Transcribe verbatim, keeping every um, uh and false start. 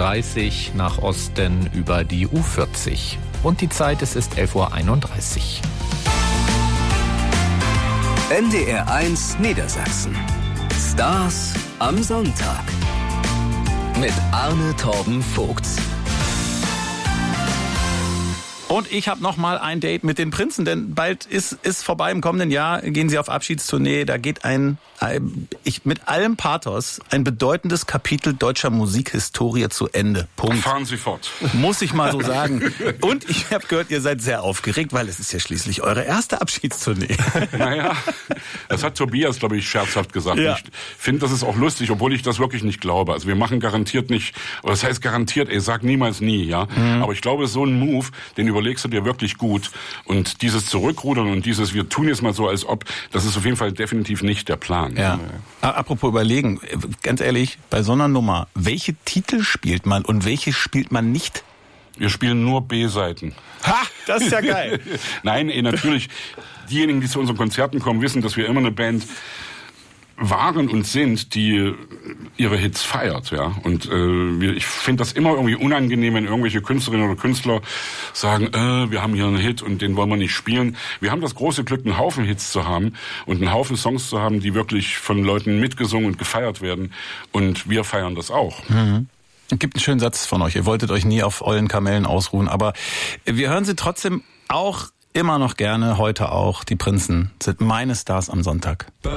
dreißig nach Osten über die U vierzig. Und die Zeit, es ist elf Uhr einunddreißig. N D R eins Niedersachsen. Stars am Sonntag. Mit Arne Torben Vogt. Und ich habe noch mal ein Date mit den Prinzen, denn bald ist ist vorbei. Im kommenden Jahr gehen sie auf Abschiedstournee. Da geht ein, ein ich mit allem Pathos ein bedeutendes Kapitel deutscher Musikhistorie zu Ende. Punkt. Fahren Sie fort. Muss ich mal so sagen. Und ich habe gehört, ihr seid sehr aufgeregt, weil es ist ja schließlich eure erste Abschiedstournee. Naja, das hat Tobias, glaube ich, scherzhaft gesagt. Ja. Ich finde, das ist auch lustig, obwohl ich das wirklich nicht glaube. Also wir machen garantiert nicht, oder das heißt garantiert, ey, sag niemals nie, ja. Mhm. Aber ich glaube, so ein Move, den überlegst du dir wirklich gut. Und dieses Zurückrudern und dieses, wir tun jetzt mal so, als ob, das ist auf jeden Fall definitiv nicht der Plan. Ja. Apropos überlegen, ganz ehrlich, bei so einer Nummer, welche Titel spielt man und welche spielt man nicht? Wir spielen nur B-Seiten. Ha, das ist ja geil. Nein, eh, natürlich, diejenigen, die zu unseren Konzerten kommen, wissen, dass wir immer eine Band waren und sind, die ihre Hits feiert, ja. Und äh, ich finde das immer irgendwie unangenehm, wenn irgendwelche Künstlerinnen oder Künstler sagen, äh, wir haben hier einen Hit und den wollen wir nicht spielen. Wir haben das große Glück, einen Haufen Hits zu haben und einen Haufen Songs zu haben, die wirklich von Leuten mitgesungen und gefeiert werden. Und wir feiern das auch. Mhm. Es gibt einen schönen Satz von euch. Ihr wolltet euch nie auf ollen Kamellen ausruhen, aber wir hören sie trotzdem auch immer noch gerne, heute auch. Die Prinzen sind meine Stars am Sonntag.